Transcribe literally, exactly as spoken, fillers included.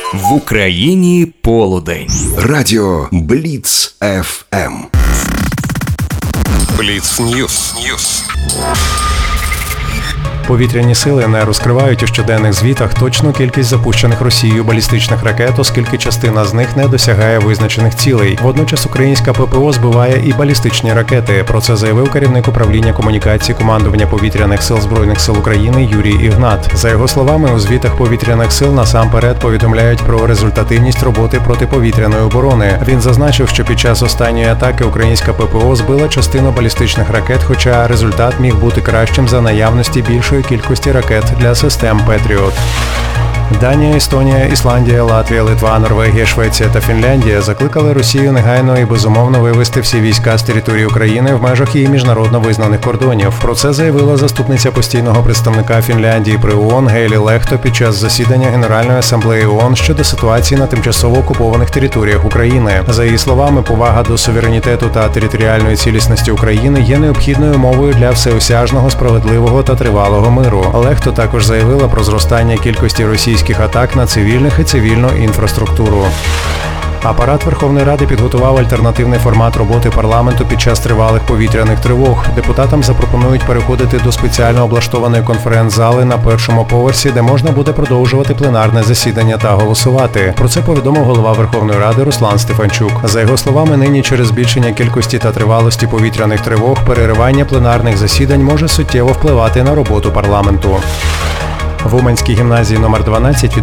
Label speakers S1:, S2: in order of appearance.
S1: В Україні полудень.
S2: Радіо Бліц еф ем.
S3: Бліц Ньюс. Ньюс.
S4: Повітряні сили не розкривають у щоденних звітах точну кількість запущених Росією балістичних ракет, оскільки частина з них не досягає визначених цілей. Водночас українська ППО збиває і балістичні ракети. Про це заявив керівник управління комунікації командування повітряних сил Збройних сил України Юрій Ігнат. За його словами, у звітах повітряних сил насамперед повідомляють про результативність роботи протиповітряної оборони. Він зазначив, що під час останньої атаки українська ППО збила частину балістичних ракет, хоча результат міг бути кращим за наявності більшої кількості ракет для систем «Петріот». Данія, Естонія, Ісландія, Латвія, Литва, Норвегія, Швеція та Фінляндія закликали Росію негайно і безумовно вивести всі війська з території України в межах її міжнародно визнаних кордонів. Про це заявила заступниця постійного представника Фінляндії при ООН Гейлі Лехто під час засідання Генеральної асамблеї ООН щодо ситуації на тимчасово окупованих територіях України. За її словами, повага до суверенітету та територіальної цілісності України є необхідною умовою для всеосяжного, справедливого та тривалого миру. Лехто також заявила про зростання кількості російських атак на цивільних і цивільну інфраструктуру. Апарат Верховної Ради підготував альтернативний формат роботи парламенту під час тривалих повітряних тривог. Депутатам запропонують переходити до спеціально облаштованої конференц-зали на першому поверсі, де можна буде продовжувати пленарне засідання та голосувати. Про це повідомив голова Верховної Ради Руслан Стефанчук. За його словами, нині через збільшення кількості та тривалості повітряних тривог переривання пленарних засідань може суттєво впливати на роботу парламенту. В Уманській гімназії номер дванадцять